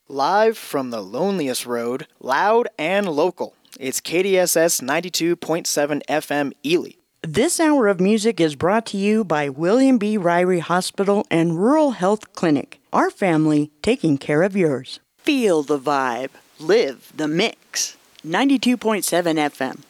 Live from the loneliest road, loud and local. It's KDSS 92.7 FM Ely. This hour of music is brought to you by William B. Ryrie Hospital and Rural Health Clinic. Our family taking care of yours. Feel the vibe. Live the mix. 92.7 FM.